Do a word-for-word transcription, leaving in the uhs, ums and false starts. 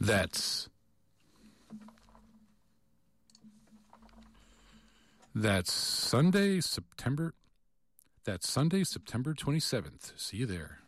That's that's Sunday, September. That's Sunday, September twenty-seventh. See you there.